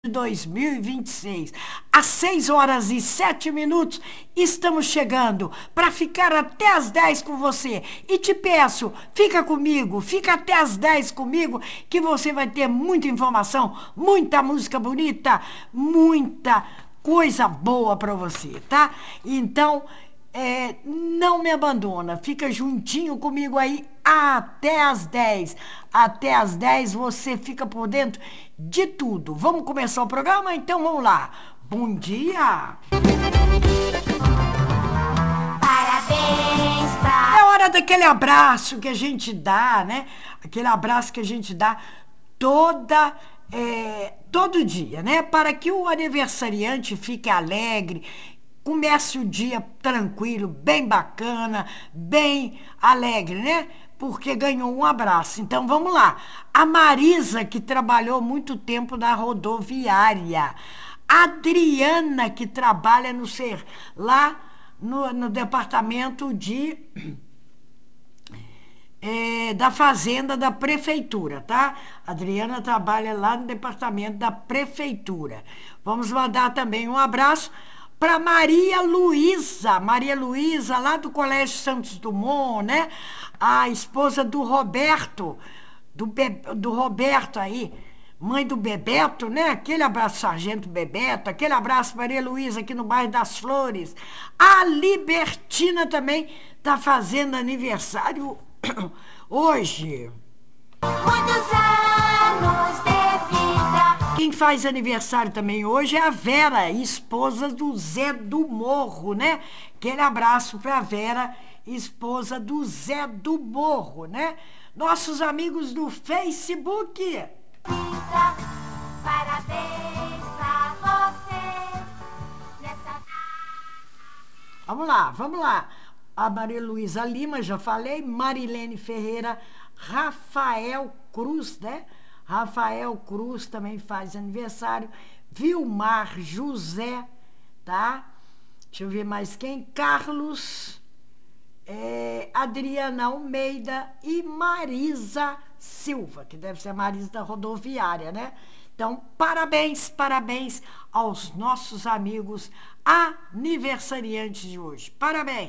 de 2026. Às 6h07, estamos chegando para ficar até às 10 com você. E te peço, fica comigo, fica até às 10 comigo, que você vai ter muita informação, muita música bonita, muita coisa boa para você, tá? Então, não me abandona, fica juntinho comigo aí até às 10. Até às 10 você fica por dentro de tudo. Vamos começar o programa? Então vamos lá. Bom dia! Parabéns pra... É hora daquele abraço que a gente dá, né? Aquele abraço que a gente dá todo dia, né? Para que o aniversariante fique alegre, comece o dia tranquilo, bem bacana, bem alegre, né? Porque ganhou um abraço. Então vamos lá. A Marisa, que trabalhou muito tempo na rodoviária. A Adriana, que trabalha lá no departamento da Fazenda da Prefeitura, tá? A Adriana trabalha lá no departamento da Prefeitura. Vamos mandar também um abraço para Maria Luísa, lá do Colégio Santos Dumont, né? A esposa do Roberto, do Roberto aí, mãe do Bebeto, né? Aquele abraço, Sargento Bebeto, aquele abraço, Maria Luísa, aqui no bairro das Flores. A Libertina também tá fazendo aniversário hoje. Muitos anos de vida. Quem faz aniversário também hoje é a Vera, esposa do Zé do Morro, né? Aquele abraço para a Vera, esposa do Zé do Morro, né? Nossos amigos do Facebook. Parabéns pra você. Vamos lá. A Maria Luísa Lima, já falei. Marilene Ferreira, Rafael Cruz, né? Rafael Cruz também faz aniversário. Vilmar José, tá? Deixa eu ver mais quem. Carlos, Adriana Almeida e Marisa Silva, que deve ser a Marisa da rodoviária, né? Então, parabéns aos nossos amigos aniversariantes de hoje. Parabéns!